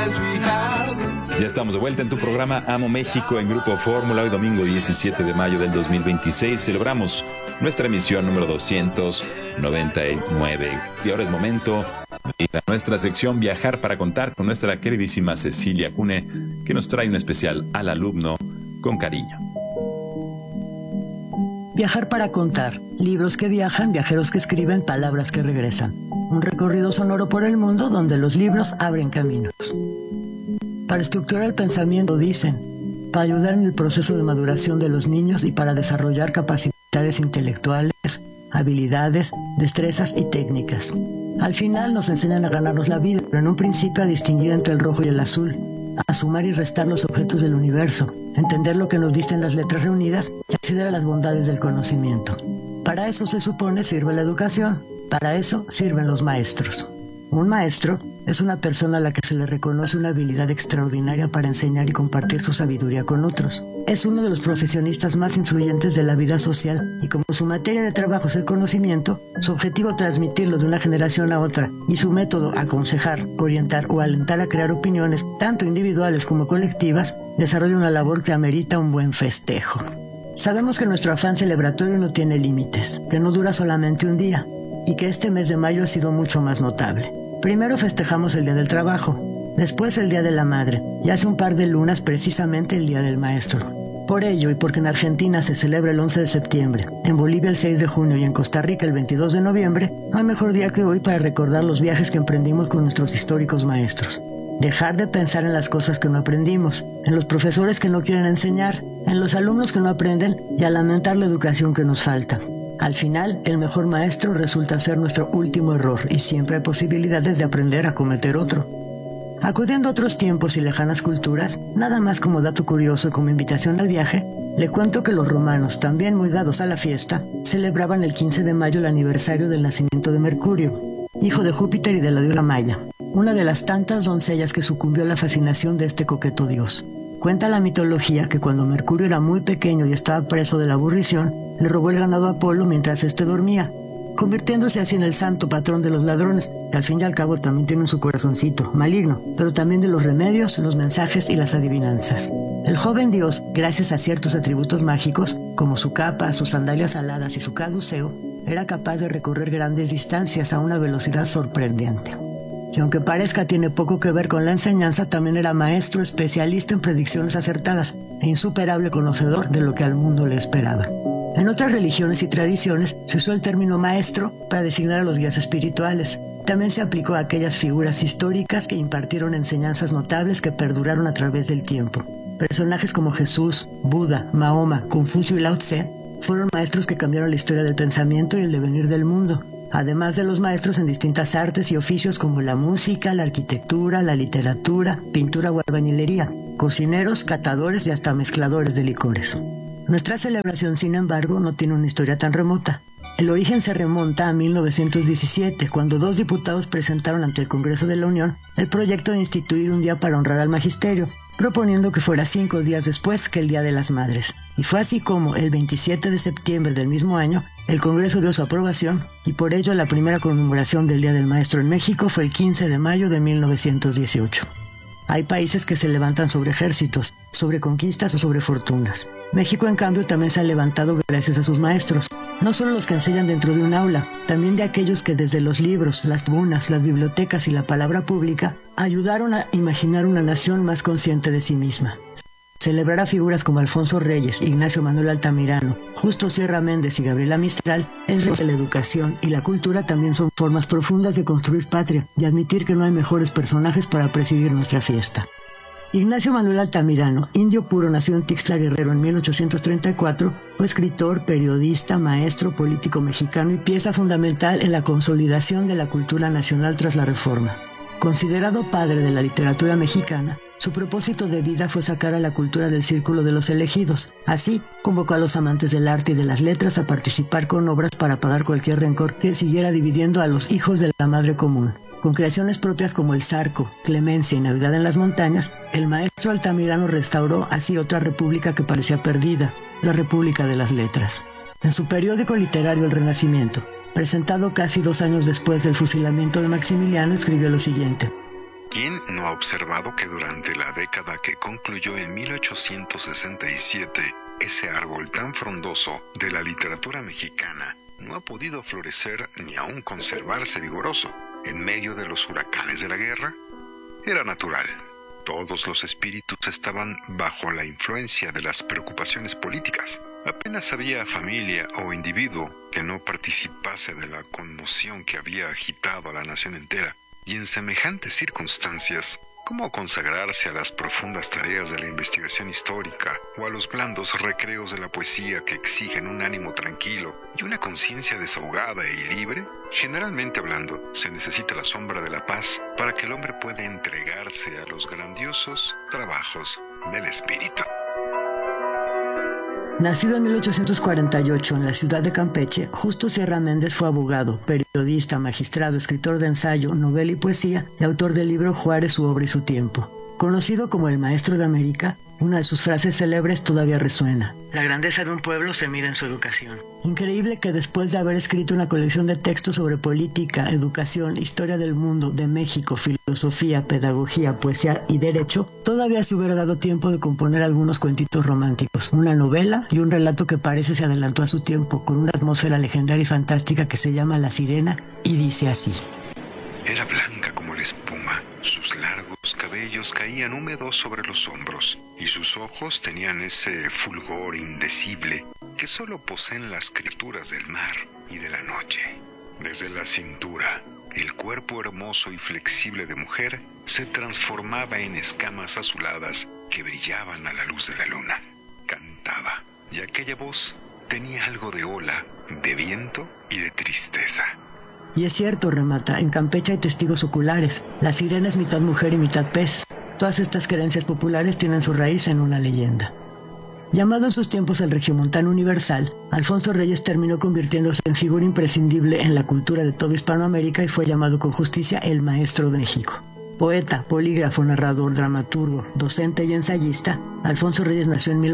Ya estamos de vuelta en tu programa Amo México en Grupo Fórmula. Hoy domingo 17 de mayo del 2026 celebramos nuestra emisión número 299. Y ahora es momento de ir a nuestra sección Viajar para Contar con nuestra queridísima Cecilia Cune, que nos trae un especial al alumno con cariño. Viajar para contar. Libros que viajan, viajeros que escriben, palabras que regresan. Un recorrido sonoro por el mundo donde los libros abren caminos. Para estructurar el pensamiento, dicen, para ayudar en el proceso de maduración de los niños y para desarrollar capacidades intelectuales, habilidades, destrezas y técnicas. Al final nos enseñan a ganarnos la vida, pero en un principio a distinguir entre el rojo y el azul, a sumar y restar los objetos del universo, entender lo que nos dicen las letras reunidas y acceder a las bondades del conocimiento. Para eso se supone sirve la educación, para eso sirven los maestros. Un maestro es una persona a la que se le reconoce una habilidad extraordinaria para enseñar y compartir su sabiduría con otros. Es uno de los profesionistas más influyentes de la vida social y como su materia de trabajo es el conocimiento, su objetivo es transmitirlo de una generación a otra y su método aconsejar, orientar o alentar a crear opiniones, tanto individuales como colectivas, desarrolla una labor que amerita un buen festejo. Sabemos que nuestro afán celebratorio no tiene límites, que no dura solamente un día y que este mes de mayo ha sido mucho más notable. Primero festejamos el Día del Trabajo, después el Día de la Madre y hace un par de lunas precisamente el Día del Maestro. Por ello y porque en Argentina se celebra el 11 de septiembre, en Bolivia el 6 de junio y en Costa Rica el 22 de noviembre, no hay mejor día que hoy para recordar los viajes que emprendimos con nuestros históricos maestros. Dejar de pensar en las cosas que no aprendimos, en los profesores que no quieren enseñar, en los alumnos que no aprenden y a lamentar la educación que nos falta. Al final, el mejor maestro resulta ser nuestro último error y siempre hay posibilidades de aprender a cometer otro. Acudiendo a otros tiempos y lejanas culturas, nada más como dato curioso y como invitación al viaje, le cuento que los romanos, también muy dados a la fiesta, celebraban el 15 de mayo el aniversario del nacimiento de Mercurio, hijo de Júpiter y de la diosa Maya, una de las tantas doncellas que sucumbió a la fascinación de este coqueto dios. Cuenta la mitología que cuando Mercurio era muy pequeño y estaba preso de la aburrición, le robó el ganado a Apolo mientras éste dormía, convirtiéndose así en el santo patrón de los ladrones, que al fin y al cabo también tienen su corazoncito, maligno, pero también de los remedios, los mensajes y las adivinanzas. El joven dios, gracias a ciertos atributos mágicos, como su capa, sus sandalias aladas y su caduceo, era capaz de recorrer grandes distancias a una velocidad sorprendente. Y aunque parezca tiene poco que ver con la enseñanza, también era maestro especialista en predicciones acertadas e insuperable conocedor de lo que al mundo le esperaba. En otras religiones y tradiciones se usó el término maestro para designar a los guías espirituales. También se aplicó a aquellas figuras históricas que impartieron enseñanzas notables que perduraron a través del tiempo. Personajes como Jesús, Buda, Mahoma, Confucio y Lao Tse fueron maestros que cambiaron la historia del pensamiento y el devenir del mundo, además de los maestros en distintas artes y oficios como la música, la arquitectura, la literatura, pintura o albañilería, cocineros, catadores y hasta mezcladores de licores. Nuestra celebración, sin embargo, no tiene una historia tan remota. El origen se remonta a 1917, cuando 2 diputados presentaron ante el Congreso de la Unión el proyecto de instituir un día para honrar al magisterio, proponiendo que fuera 5 días después que el Día de las Madres. Y fue así como, el 27 de septiembre del mismo año, el Congreso dio su aprobación, y por ello la primera conmemoración del Día del Maestro en México fue el 15 de mayo de 1918. Hay países que se levantan sobre ejércitos, sobre conquistas o sobre fortunas. México, en cambio, también se ha levantado gracias a sus maestros. No solo los que enseñan dentro de un aula, también de aquellos que desde los libros, las tribunas, las bibliotecas y la palabra pública ayudaron a imaginar una nación más consciente de sí misma. Celebrar a figuras como Alfonso Reyes, Ignacio Manuel Altamirano, Justo Sierra Méndez y Gabriela Mistral es que la educación y la cultura también son formas profundas de construir patria y admitir que no hay mejores personajes para presidir nuestra fiesta. Ignacio Manuel Altamirano, indio puro, nacido en Tixla Guerrero en 1834, fue escritor, periodista, maestro, político mexicano y pieza fundamental en la consolidación de la cultura nacional tras la Reforma. Considerado padre de la literatura mexicana, su propósito de vida fue sacar a la cultura del círculo de los elegidos. Así, convocó a los amantes del arte y de las letras a participar con obras para apagar cualquier rencor que siguiera dividiendo a los hijos de la madre común. Con creaciones propias como El Zarco, Clemencia y Navidad en las Montañas, el maestro Altamirano restauró así otra república que parecía perdida, la República de las Letras. En su periódico literario El Renacimiento, presentado casi 2 años después del fusilamiento de Maximiliano, escribió lo siguiente: ¿Quién no ha observado que durante la década que concluyó en 1867, ese árbol tan frondoso de la literatura mexicana no ha podido florecer ni aún conservarse vigoroso en medio de los huracanes de la guerra? Era natural. Todos los espíritus estaban bajo la influencia de las preocupaciones políticas. Apenas había familia o individuo que no participase de la conmoción que había agitado a la nación entera. Y en semejantes circunstancias, ¿cómo consagrarse a las profundas tareas de la investigación histórica o a los blandos recreos de la poesía que exigen un ánimo tranquilo y una conciencia desahogada y libre? Generalmente hablando, se necesita la sombra de la paz para que el hombre pueda entregarse a los grandiosos trabajos del espíritu. Nacido en 1848 en la ciudad de Campeche, Justo Sierra Méndez fue abogado, periodista, magistrado, escritor de ensayo, novela y poesía y autor del libro Juárez, su obra y su tiempo. Conocido como el Maestro de América, una de sus frases célebres todavía resuena: la grandeza de un pueblo se mide en su educación. Increíble que después de haber escrito una colección de textos sobre política, educación, historia del mundo, de México, filosofía, pedagogía, poesía y derecho, todavía se hubiera dado tiempo de componer algunos cuentitos románticos, una novela y un relato que parece se adelantó a su tiempo, con una atmósfera legendaria y fantástica que se llama La Sirena, y dice así: Era blanca como la espuma, sus largos cabellos caían húmedos sobre los hombros, y sus ojos tenían ese fulgor indecible que solo poseen las criaturas del mar y de la noche. Desde la cintura, el cuerpo hermoso y flexible de mujer se transformaba en escamas azuladas que brillaban a la luz de la luna. Cantaba, y aquella voz tenía algo de ola, de viento y de tristeza. Y es cierto, remata, en Campeche hay testigos oculares. La sirena es mitad mujer y mitad pez. Todas estas creencias populares tienen su raíz en una leyenda. Llamado en sus tiempos el regiomontano universal, Alfonso Reyes terminó convirtiéndose en figura imprescindible en la cultura de toda Hispanoamérica y fue llamado con justicia el Maestro de México. Poeta, polígrafo, narrador, dramaturgo, docente y ensayista, Alfonso Reyes nació en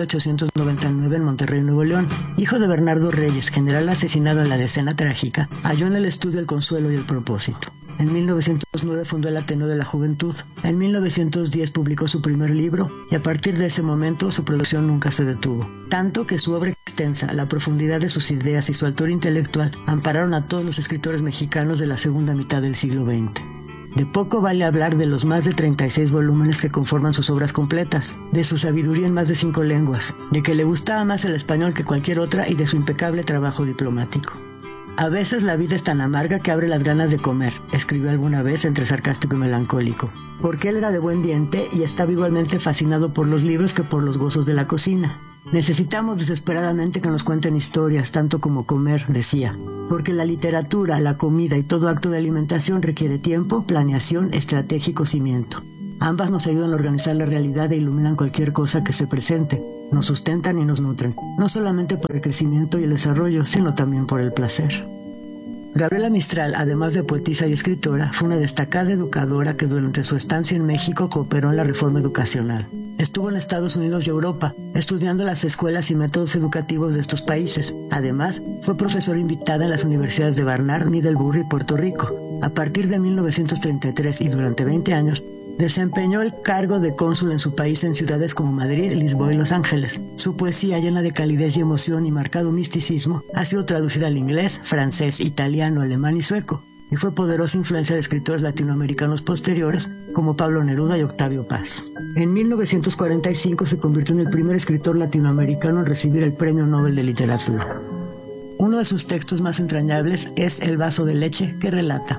1899 en Monterrey, Nuevo León. Hijo de Bernardo Reyes, general asesinado en la Decena Trágica, halló en el estudio el consuelo y el propósito. En 1909 fundó el Ateneo de la Juventud. En 1910 publicó su primer libro y a partir de ese momento su producción nunca se detuvo. Tanto que su obra extensa, la profundidad de sus ideas y su altura intelectual ampararon a todos los escritores mexicanos de la segunda mitad del siglo XX. De poco vale hablar de los más de 36 volúmenes que conforman sus obras completas, de su sabiduría en más de 5 lenguas, de que le gustaba más el español que cualquier otra y de su impecable trabajo diplomático. A veces la vida es tan amarga que abre las ganas de comer, escribió alguna vez entre sarcástico y melancólico, porque él era de buen diente y estaba igualmente fascinado por los libros que por los gozos de la cocina. Necesitamos desesperadamente que nos cuenten historias, tanto como comer, decía, porque la literatura, la comida y todo acto de alimentación requiere tiempo, planeación, estrategia y cocimiento. Ambas nos ayudan a organizar la realidad e iluminan cualquier cosa que se presente, nos sustentan y nos nutren, no solamente por el crecimiento y el desarrollo, sino también por el placer. Gabriela Mistral, además de poetisa y escritora, fue una destacada educadora que durante su estancia en México cooperó en la reforma educacional. Estuvo en Estados Unidos y Europa, estudiando las escuelas y métodos educativos de estos países. Además, fue profesora invitada en las universidades de Barnard, Middlebury y Puerto Rico. A partir de 1933 y durante 20 años, desempeñó el cargo de cónsul en su país en ciudades como Madrid, Lisboa y Los Ángeles. Su poesía, llena de calidez y emoción y marcado misticismo, ha sido traducida al inglés, francés, italiano, alemán y sueco, y fue poderosa influencia de escritores latinoamericanos posteriores como Pablo Neruda y Octavio Paz. En 1945 se convirtió en el primer escritor latinoamericano en recibir el Premio Nobel de Literatura. Uno de sus textos más entrañables es El vaso de leche, que relata: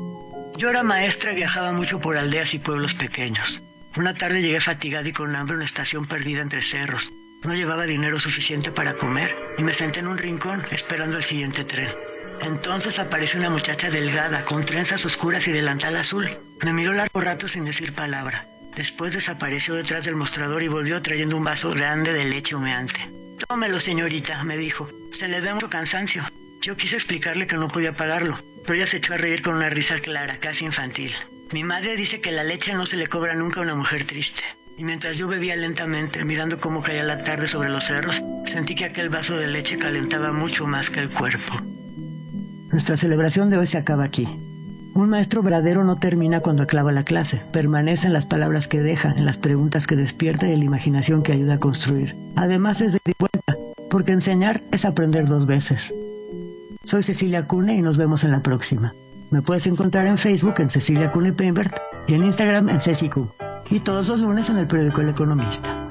yo era maestra y viajaba mucho por aldeas y pueblos pequeños. Una tarde llegué fatigada y con hambre a una estación perdida entre cerros. No llevaba dinero suficiente para comer y me senté en un rincón esperando el siguiente tren. Entonces apareció una muchacha delgada, con trenzas oscuras y delantal azul. Me miró largo rato sin decir palabra. Después desapareció detrás del mostrador y volvió trayendo un vaso grande de leche humeante. Tómelo, señorita, me dijo. Se le ve mucho cansancio. Yo quise explicarle que no podía pagarlo, pero ella se echó a reír con una risa clara, casi infantil. Mi madre dice que la leche no se le cobra nunca a una mujer triste. Y mientras yo bebía lentamente, mirando cómo caía la tarde sobre los cerros, sentí que aquel vaso de leche calentaba mucho más que el cuerpo. Nuestra celebración de hoy se acaba aquí. Un maestro verdadero no termina cuando acaba la clase, permanece en las palabras que deja, en las preguntas que despierta y en la imaginación que ayuda a construir. Además es de ida y vuelta, porque enseñar es aprender 2 veces. Soy Cecilia Cune y nos vemos en la próxima. Me puedes encontrar en Facebook en Cecilia Cune Peinbert y en Instagram en CeciQ. Y todos los lunes en el periódico El Economista.